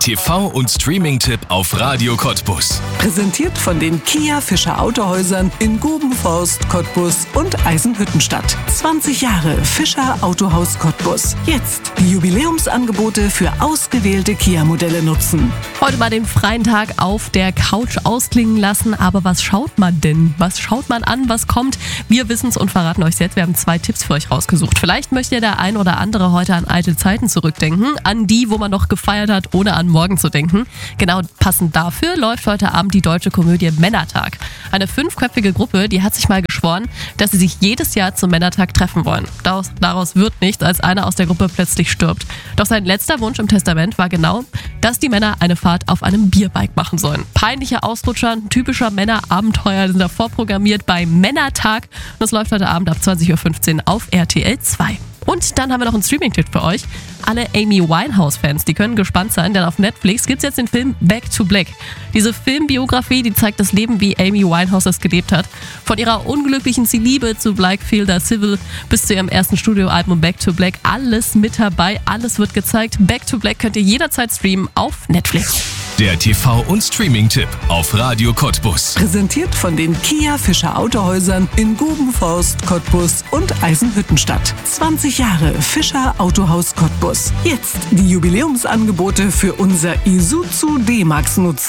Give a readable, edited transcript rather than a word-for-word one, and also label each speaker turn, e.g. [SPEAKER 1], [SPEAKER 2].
[SPEAKER 1] TV- und Streaming-Tipp auf Radio Cottbus.
[SPEAKER 2] Präsentiert von den Kia Fischer Autohäusern in Gubenforst, Cottbus und Eisenhüttenstadt. 20 Jahre Fischer Autohaus Cottbus. Jetzt die Jubiläumsangebote für ausgewählte Kia-Modelle nutzen.
[SPEAKER 3] Heute mal den freien Tag auf der Couch ausklingen lassen. Aber was schaut man denn? Was schaut man an? Was kommt? Wir wissen es und verraten euch jetzt. Wir haben 2 Tipps für euch rausgesucht. Vielleicht möchte der ein oder andere heute an alte Zeiten zurückdenken. An die, wo man noch gefeiert hat, ohne an morgen zu denken. Genau passend dafür läuft heute Abend die deutsche Komödie Männertag. Eine 5-köpfige Gruppe, die hat sich mal geschworen, dass sie sich jedes Jahr zum Männertag treffen wollen. Daraus wird nichts, als einer aus der Gruppe plötzlich stirbt. Doch sein letzter Wunsch im Testament war genau, dass die Männer eine Fahrt auf einem Bierbike machen sollen. Peinliche Ausrutscher, typischer Männerabenteuer sind da vorprogrammiert bei Männertag. Und das läuft heute Abend ab 20.15 Uhr auf RTL 2. Und dann haben wir noch einen Streaming-Tipp für euch. Alle Amy Winehouse-Fans, die können gespannt sein, denn auf Netflix gibt es jetzt den Film Back to Black. Diese Filmbiografie, die zeigt das Leben, wie Amy Winehouse es gelebt hat. Von ihrer unglücklichen Liebe zu Blackfielder Civil bis zu ihrem ersten Studioalbum Back to Black. Alles mit dabei, alles wird gezeigt. Back to Black könnt ihr jederzeit streamen auf Netflix.
[SPEAKER 1] Der TV- und Streaming-Tipp auf Radio Cottbus.
[SPEAKER 2] Präsentiert von den Kia Fischer Autohäusern in Gubenforst, Cottbus und Eisenhüttenstadt. 20 Jahre Fischer Autohaus Cottbus. Jetzt die Jubiläumsangebote für unser Isuzu D-Max nutzen.